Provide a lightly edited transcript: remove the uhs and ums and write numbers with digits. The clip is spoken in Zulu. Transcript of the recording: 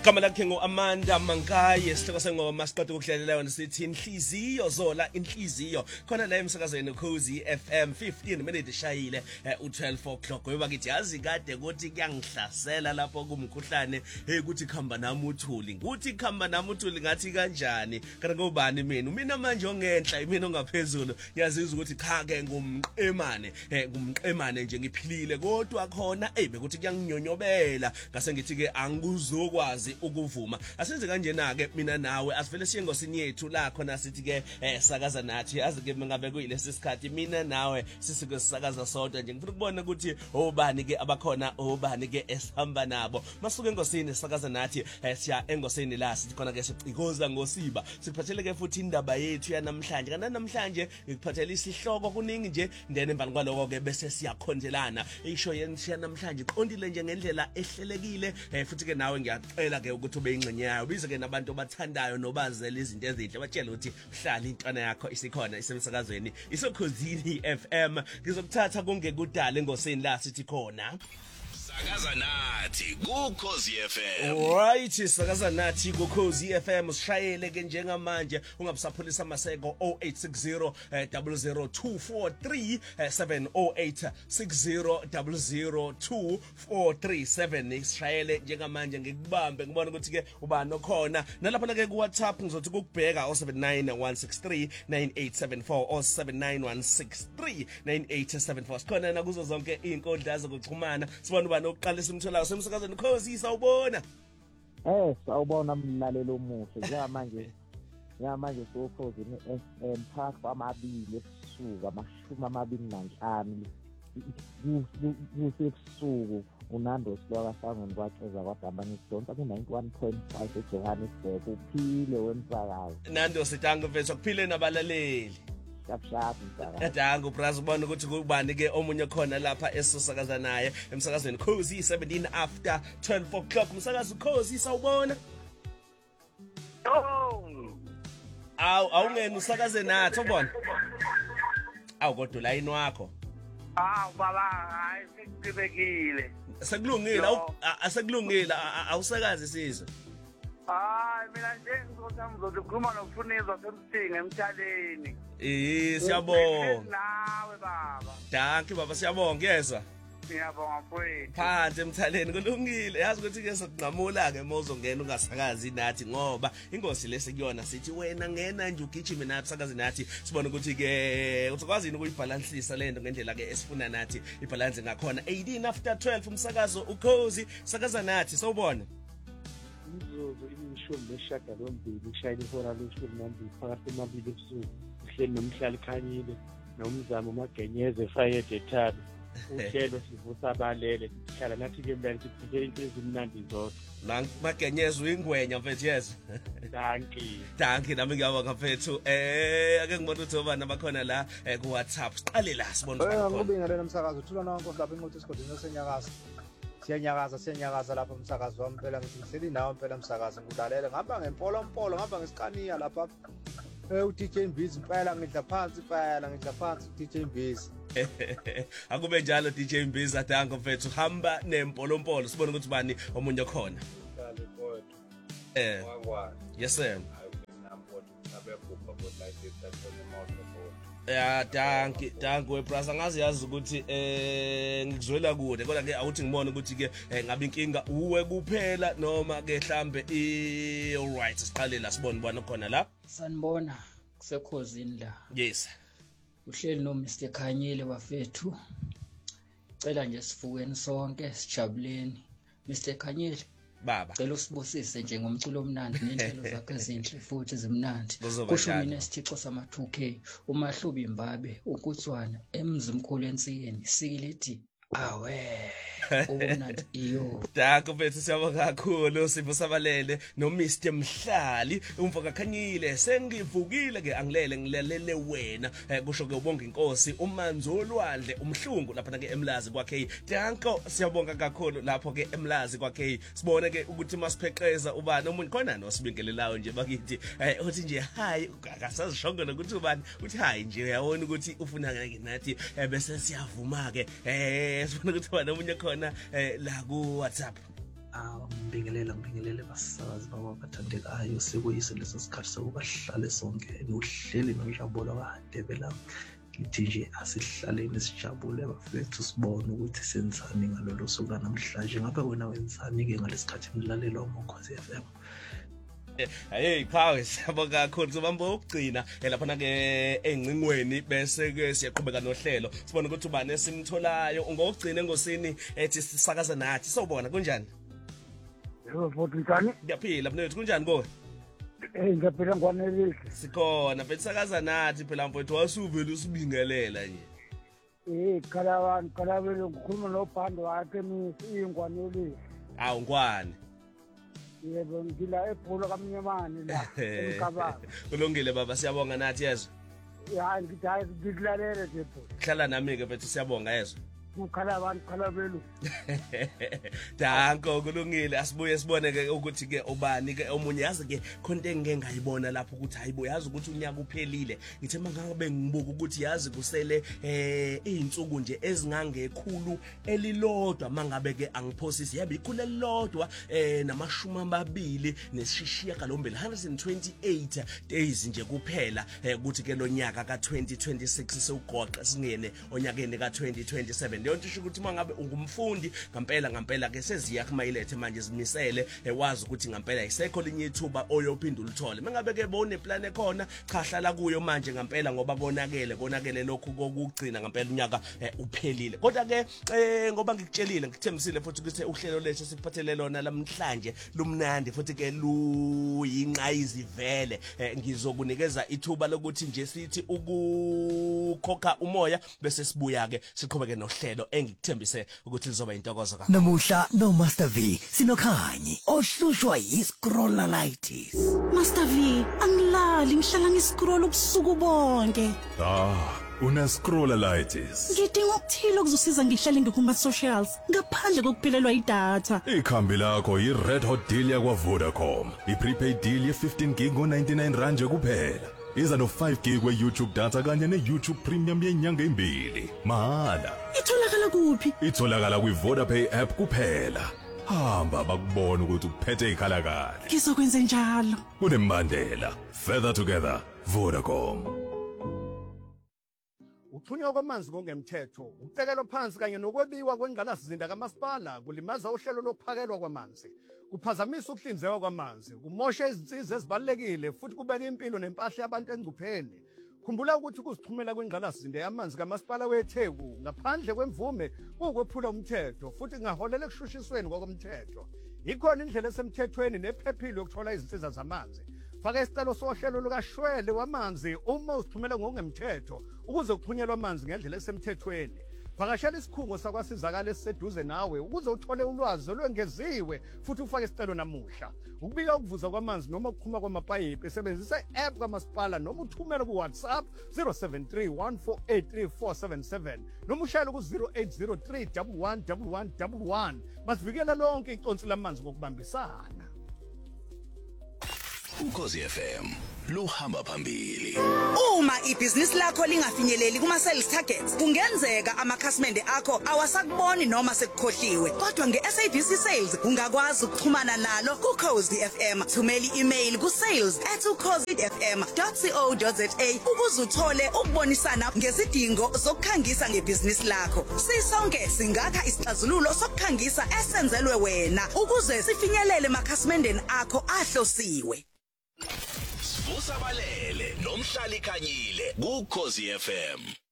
Igama lakhe ngo-Amanda Mankayi, isihloko sengoma siqeda ukuhlelelayo nesithi inhliziyo zola inhliziyo khona la emsakazweni Ukhozi FM 15 minute shayile u12 o'clock. Ngoba ngithi yazi kade ukuthi kuyangihlasela lapho kumkhuhlane ukuthi khamba nami uthuli. Nguthi khamba nami uthuli ngathi kanjani? Kanti ngobani mina manje ongenhla mina ongaphezulu. Ngiyazizwa ukuthi cha ke ngumqemane nje ngiphilile kodwa khona bekuthi kuyanginyonyobela ngase ngithi ke anguzokwazi ukuvuma. Asenze kanjena ke mina nawe asivele siye ngosini yethu la khona sithi ke sakaza nathi azi ke ngabe kuyilesi sikhathi mina nawe sisike sisakaza sodwa nje ngifuna ukubona ukuthi obani ke abakhona obani ke esihamba nabo masuke ngosini sisakaza nathi siya engosini la sithi khona ke sicikoza ngosiba siphathele ke futhi indaba yethu yanamhlanje kana namhlanje ngikuphathela isihloko kuningi nje ndene embali kwaloko ke bese siyakhonzelana isho yenisiya namhlanje iqondile nje ngendlela ehlelekile futhi ke nawe ngiyacela ke ukuthi ube ingcenye yayo bize ke nabantu abathandayo nobazela izinto ezinhle batshela ukuthi uhlala intwana yakho isikhona isemsakazweni isokhozini FM ngizokuthatha kungekudala engosini la sithi khona sakaza nathi kuKhozi FM. Alright, sakaza nathi kuKhozi FM ushayele ke njengamanje ungabusapholisa maseko 0860 00243 708 60 ishayele njengamanje ngikubambe ngibona ukuthi ke ubani okhona nalapha ke ku WhatsApp ngizothi ukubheka 0791639874 0791639874 sikhona na kuzo zonke inkondla zokuxhumana sibona ubani oqala simtholayo semsakazweni Ukhozi sawubona sawubona mlalelo omuhle njengamanje soKhozi FM phakathi kwamabili ebusuku amashumi 25 kusebusuku uNando Silwa kasangweni kwaceza kwadamba ngidonsa ku 91.5 eJohannesburg uphile wemsakazo Nando sitango mfethu kuphile nabalaleli shap Dango brazo ubona ukuthi kubani ke omunye khona lapha esosakaza naye emsakazweni Ukhozi 17 after 12 o'clock umsakazo Ukhozi sawubona awungena usakaze nathi ubona kodwa line wakho baba hayi sekuqhubekile sekulungile asekulungile awusakazi sizwe mina nje ngizokhuluma nokufunizwa semsinga emthaleni siyabonga nawe baba danke baba siyabonga yezwa ngiyabonga mfowethu phansi emthaleni kulungile yazi ukuthi ke sokunqamula ke mawuzongena ungasakazi nathi ngoba ingosi lesikuyona sithi wena ngena nje ugijime nathi sakazi nathi sibone ukuthi ke uzokwazini ukuyibalansisa lento ngendlela ke esifuna nathi ibalance ngakhona 18 after 12 umsakazo Ukhozi sakaza nathi sawubona Izozo imishumi nesishiyagalombili ishayile ihora leshumi phakathi kwamabili ebusuku uhleli nomhlali khanyile nomzamo magenyeze fayede ethabi uhlelo sivusa abalele sihlala nathi ke mbele siphike into ezimnandi zodwa magenyeze uyingwenya mfethu yezo danke nami ngiyabonga mfethu ake ngibona ukuthi obani abakhona la ku WhatsApp siqale la sibona ngibingelela umsakazo uthula nonke lapha inqothi esigodini senyakaza siyanyakaza lapha umsakazo wami phela ngihleli nawe phela umsakazo ngidlalele ngaba ngempolo ngaba ngesiqaniya lapha uDJ Mbizi impela ngidla phansi uDJ Mbizi akube njalo DJ Mbizi adango mfethu hamba nempolo sibone ukuthi bani omunye khona yes sir danke webrasa ngazi yazi ukuthi ngikuzwela kude kodwa ke awuthi ngibone ukuthi ke ngabe inkinga uwe kuphela noma ke mhlambe alright siqale la sibone bani khona la sanibona kusekhozini la yes uhleli no Mr Khanyile wafethu cela nje sifukeni sonke sijabuleni Mr Khanyile baba cela usibusise nje ngomculo omnandi nenhlelo zakhe ezinhle futhi zimnandi kusho mina isithixo sama 2K umahlubi imbabe ukutswana emzimkhulu ensiyeni sikilithi awe ubunandi iyo Danke mfethu siyabonga kakhulu sipho sabalele no Mr Mhlali umfoka Khanyile sengivukile ke angilele ngilalele wena kusho ke ubonga inkosi uManzolwandle umhlungu lapha ke eMlazi kwakhe Danke siyabonga kakhulu lapho ke eMlazi kwakhe sibone ke ukuthi masipheqeza ubani umuntu khona nosibingelelayo nje bakithi uthi nje hayi akasazishongo nokuthi ubani uthi hayi nje uyabona ukuthi ufuna ke nathi bese siyavuma ke sibone ukuthi ubani omunye khona la ku WhatsApp ngibingelele basazi babathandekayo sekuyise leso sikhathi sokubahlale sonke nohleli nojabula kade la ngithi nje asihlaleni sijabule bafethu sibone ukuthi senzani ngalolu suku namhlanje ngabe wena wenzani ke ngalesikhathi emlalelo Ukhozi FM. Hey Phawe siyabonga kakhulu sobamba ukugcina lapha ke engcingweni bese ke siyaqhubeka nohlelo sibone ukuthi ubani esimtholayo ungokugcina engosini ethi sisakaza nathi sobona kunjani? Yebo futhi njani? Ngiyaphila mnethu kunjani ko? Ngiyaphila ngwanelise. Sikhona bese sakaza nathi phela mfowethu wasuvela usibingelela nje. Kalabele ngikhuluma noBhando wakhe ingwanelise. Awu ngwane. Yebo ngila eBholo kaMnyamane la eMkababa. Kulungile baba siyabonga nathi yezwa. Ya ngikulalele nje bhuti. Hlala nami ke mfethu siyabonga yezwa. Khalabelu. Danko kulungile asibuye sibone ke ukuthi ke ubani ke omunye yazi ke khonto engeke ngayibona lapho ukuthi hayibo yazi ukuthi unyaka uphelile ngithe mangabe ngibuka ukuthi yazi kusele izinsuku nje ezingangekhulu elilodwa mangabe ke angiphosisi yabe ikhulu elilodwa namashumi 2 nesishiya kalombele 128 days nje kuphela ukuthi ke lo nyaka ka2026 sewugoqa singene onyakeni ka2027 yonke isho ukuthi mangabe ungumfundi ngempela ke seziya kumayilethe manje zimisele wazi ukuthi ngempela isekho linye ithuba oyophinda ulithole mangabe ke bone plan ekhona cha hlala kuyo manje ngempela ngoba konakele lokhu kokugcina ngempela unyaka uphelile kodwa ke ngoba ngikutshelile ngikuthembisile futhi ukuthi uhlelo lethu siphathele lona namhlanje lumnandi futhi ke luyinqayizi vele ngizokunikeza ithuba lokuthi nje sithi ukukhokha umoya bese sibuya ke siqhubeke nohlelo engikuthembise ukuthi lizoba intokozo kakhulu. Namuhla no Master V sinokhanyi ohlushwa yi-scrolleritis. Master V angilali ngihlala ngiscroll ubusuku bonke. Una-scrolleritis. Ngidinga ukuthile okuzosiza ngihlale ngikuma socials ngaphandle kokuphelelwa idatha. Ikhambi lakho yi-Red Hot deal yakwa Vodacom. I-prepaid deal ye-15 gig ngo-99 rand nje kuphela. Iza no-5 gig we-YouTube data kanye ne-YouTube Premium yenyanga 2 mahala. Itholakala kuphi? Itholakala kwi-VodaPay app kuphela. Hamba bakubona ukuthi uphethe ikhala kahle. Ngizokwenza njalo. Kunembandela. Further together, Vodacom. Ukuthunywa kwamanzi ngokungemthetho, ukucekelwa phansi kanye nokwebiwa kwengqalasizinda kamasipala kulimaza uhlelo lokuphakelwa kwamanzi. Kuphazamisa ukuhlinzekwa kwamanzi, kumosha izinsiza ezibalekile futhi kubeka impilo nempahla yabantu engcupheni. Khumbula ukuthi ukuzixhumela kwengqalasizinda yamanzi kamasipala weTheku ngaphandle kwemvume ukwephula umthetho futhi kungaholela ekushushisweni kwakomthetho. Ikhona indlela esemthethweni nephephile yokuthola izinsiza zamanzi. Faka isicelo sohlelo lukaShwele wamanzi uma uzixhumela ngokungemthetho ukuze kuxhunyelwe amanzi ngendlela esemthethweni. Vakashela isikhungo sakwasizakala esiseduze nawe ukuze uthole ulwazi olwengeziwe futhi ufake isicelo namuhla. Ukubika ukuvuza kwamanzi noma ukuqhuma kwamapayipi sebenzisa i-app kamasipala noma uthumele ku-WhatsApp 0731483477 noma ushayele ku-0803111111. Masivikele lonke iconsi lamanzi ngokubambisana. Ukhozi FM luhamba phambili. Uma ibhizinisi lakho lingafinyeleli kuma sales targets kungenzeka amakhasimende akho awasakuboni noma sekukhohliwe kodwa ngeSABC Sales ungakwazi ukuxhumana nalo kuKhozi FM. Thumela i-email kusales@ukhozifm.co.za ukuze uthole ukubonisana ngezidingo zokukhangisa ngebhizinisi lakho. Sisonke singakha isixazululo sokukhangisa esenzelwe wena ukuze sifinyelele emakhasimendeni akho ahlosiwe. Sibusa balele nomhlali khanyile kuKhozi FM.